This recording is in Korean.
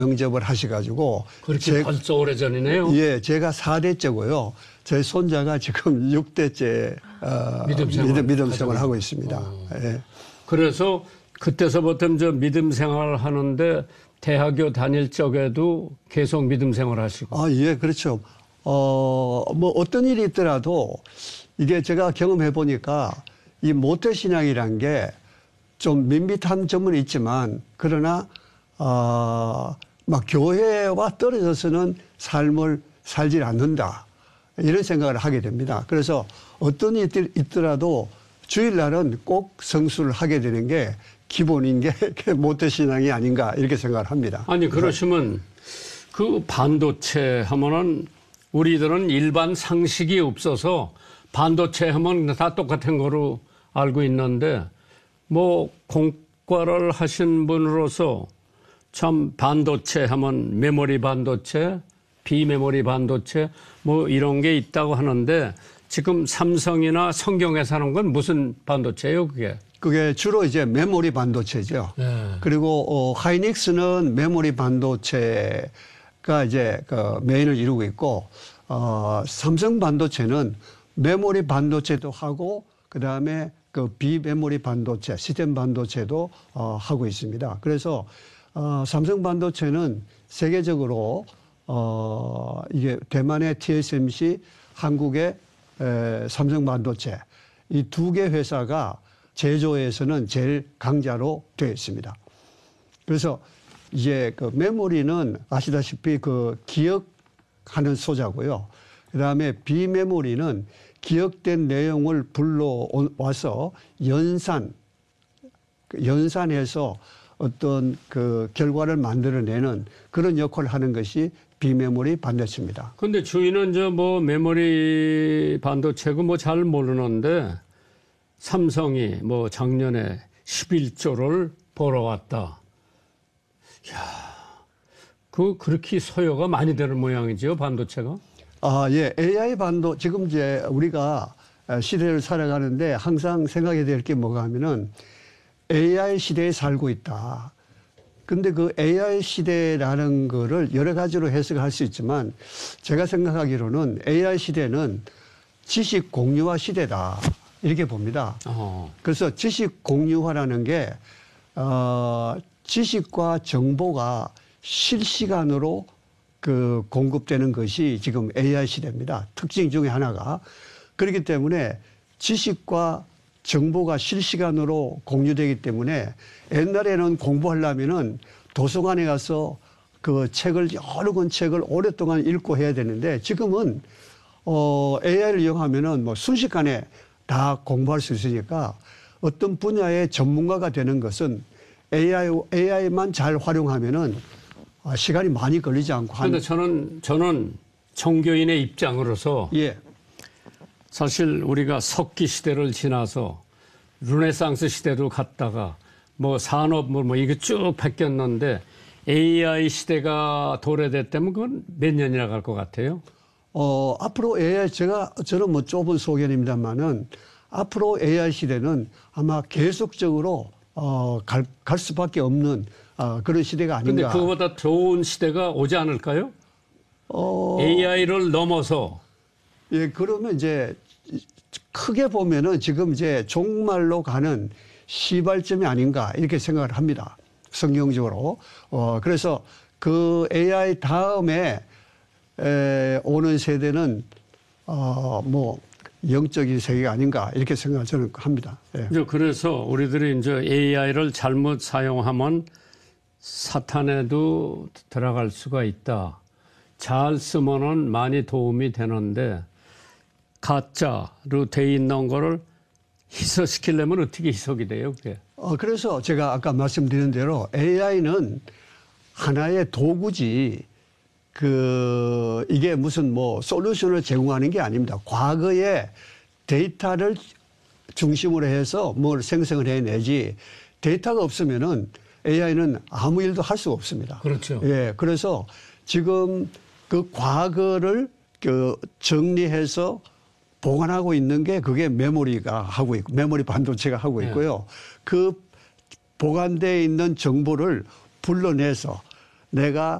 영접을 하셔가지고. 그렇게 벌써 오래전이네요. 예, 제가 4대째고요. 제 손자가 지금 6대째 믿음 생활을 하고 있습니다. 예. 그래서 그때서부터 저 믿음 생활을 하는데 대학교 다닐 적에도 계속 믿음 생활을 하시고. 아, 예, 그렇죠. 뭐 어떤 일이 있더라도 이게 제가 경험해 보니까 이 모태신앙이란 게 좀 밋밋한 점은 있지만 그러나 막 교회와 떨어져서는 삶을 살지 않는다. 이런 생각을 하게 됩니다. 그래서 어떤 일이 있더라도 주일날은 꼭 성수를 하게 되는 게 기본인 게 모태신앙이 아닌가 이렇게 생각을 합니다. 아니 그러시면 그 반도체 하면은 우리들은 일반 상식이 없어서 반도체 하면 다 똑같은 거로 알고 있는데 뭐 공과를 하신 분으로서 참 반도체 하면 메모리 반도체, 비메모리 반도체 뭐 이런 게 있다고 하는데 지금 삼성이나 성경에서 하는 건 무슨 반도체예요, 그게? 그게 주로 이제 메모리 반도체죠. 네. 그리고 하이닉스는 메모리 반도체가 이제 그 메인을 이루고 있고 삼성 반도체는 메모리 반도체도 하고 그다음에 그 비메모리 반도체, 시스템 반도체도 하고 있습니다. 그래서 삼성 반도체는 세계적으로 이게 대만의 TSMC, 한국의 삼성 반도체 이 두 개 회사가 제조에서는 제일 강자로 되어 있습니다. 그래서 이제 그 메모리는 아시다시피 그 기억하는 소자고요. 그 다음에 비메모리는 기억된 내용을 불러와서 연산해서 어떤 그 결과를 만들어내는 그런 역할을 하는 것이 비메모리 반도체입니다. 근데 주인은 저 뭐 메모리 반도체고 뭐 잘 모르는데 삼성이 뭐 작년에 11조를 벌어왔다. 이야, 그렇게 소요가 많이 되는 모양이죠, 반도체가? 아, 예. AI 지금 이제 우리가 시대를 살아가는데 항상 생각해야 될 게 뭐가 하면은 AI 시대에 살고 있다. 근데 그 AI 시대라는 거를 여러 가지로 해석할 수 있지만 제가 생각하기로는 AI 시대는 지식 공유화 시대다. 이렇게 봅니다. 그래서 지식 공유화라는 게, 지식과 정보가 실시간으로 그 공급되는 것이 지금 AI 시대입니다. 특징 중에 하나가. 그렇기 때문에 지식과 정보가 실시간으로 공유되기 때문에 옛날에는 공부하려면은 도서관에 가서 그 책을 여러 권 책을 오랫동안 읽고 해야 되는데 지금은 AI를 이용하면은 뭐 순식간에 다 공부할 수 있으니까 어떤 분야의 전문가가 되는 것은 AI만 잘 활용하면은 시간이 많이 걸리지 않고. 그런데 저는 종교인의 입장으로서 예. 사실 우리가 석기 시대를 지나서 르네상스 시대로 갔다가 뭐 산업 뭐 이게 쭉 바뀌었는데 AI 시대가 도래됐다면 그건 몇 년이나 갈 것 같아요? 앞으로 저는 뭐 좁은 소견입니다만은 앞으로 AI 시대는 아마 계속적으로 갈 수밖에 없는 그런 시대가 아닌가. 그런데 그거보다 좋은 시대가 오지 않을까요? AI를 넘어서. 예, 그러면 이제 크게 보면은 지금 이제 종말로 가는 시발점이 아닌가 이렇게 생각을 합니다. 성경적으로. 그래서 그 AI 다음에 오는 세대는 뭐 영적인 세계가 아닌가 이렇게 생각을 저는 합니다. 예. 그래서 우리들이 이제 AI를 잘못 사용하면 사탄에도 들어갈 수가 있다. 잘 쓰면은 많이 도움이 되는데 가짜로 돼 있는 거를 희석시키려면 어떻게 희석이 돼요, 그게? 그래서 제가 아까 말씀드린 대로 AI는 하나의 도구지 이게 무슨 뭐 솔루션을 제공하는 게 아닙니다. 과거에 데이터를 중심으로 해서 뭘 생성을 해내지 데이터가 없으면은 AI는 아무 일도 할 수가 없습니다. 그렇죠. 예. 그래서 지금 그 과거를 정리해서 보관하고 있는 게 그게 메모리가 하고 있고 메모리 반도체가 하고 있고요. 그 보관되어 있는 정보를 불러내서 내가